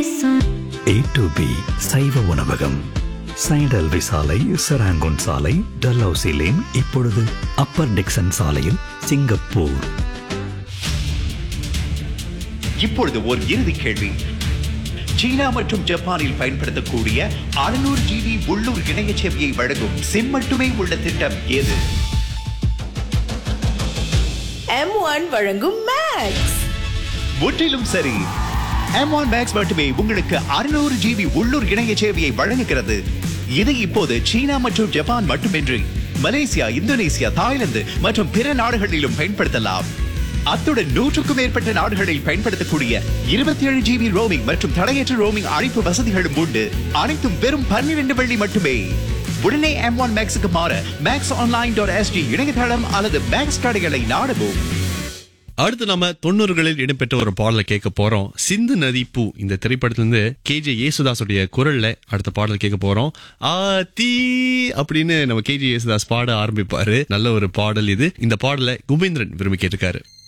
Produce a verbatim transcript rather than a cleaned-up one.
A to be சைவ உணவகம், சைடல்வி சாலை, செராங்கோன் சாலை, டல்ஹவுசி லேன், இப்பொழுது அப்பர் டிக்சன் சாலையில், சிங்கப்பூர். இப்பொழுது ஒரு இறுதி கேள்வி. சீனா மற்றும் ஜப்பானில் பயன்படுத்தக்கூடிய அறுநூறு ஜிபி உள்ளூர் இணைய சேவையை வழங்கும் சிம் மட்டுமே உள்ள திட்டம் எது? எம் ஒன் வழங்கும் மேக்ஸ். முற்றிலும் சரி. எம் ஒன் மேக்ஸ் மட்டுமே உங்களுக்கு அறுநூறு ஜிபி உள்ளூர் இணைய சேவையை வழங்குகிறது. இது இப்போது சீனா மற்றும் ஜப்பான் மட்டுமின்றி மலேசியா, இந்தோனேசியா, தாய்லாந்து மற்றும் பிற நாடுகளிலும் பயன்படுத்தலாம். அத்துடன் நூற்றுக்கும் மேற்பட்ட நாடுகளில் பயன்படுத்தக்கூடிய இருபத்தி ஏழு ஜிபி ரோமிங் மற்றும் தடையற்ற ரோமிங் அழைப்பு வசதிகளும் உண்டு. அனைத்தும் வெறும் பன்னிரண்டு வெள்ளி மட்டுமே. உடனே எம் ஒன் மேக்ஸுக்கு மாற மேக்ஸ் ஆன்லைன் டாட் எஸ்டி இணையதளம் அல்லது மேக்ஸ் கடைகளை நாடவும். அடுத்து நம்ம தொண்ணூறுகளில் இடம்பெற்ற ஒரு பாடலை கேட்க போறோம். சிந்து நதி பூ இந்த திரைப்படத்திலிருந்து கே ஜே யேசுதாஸுடைய குரல்ல அடுத்த பாடல் கேட்க போறோம். ஆ தீ அப்படின்னு நம்ம கே ஜே யேசுதாஸ் பாட ஆரம்பிப்பாரு. நல்ல ஒரு பாடல் இது. இந்த பாடலை குபேந்திரன் விரும்பி கேட்டிருக்காரு.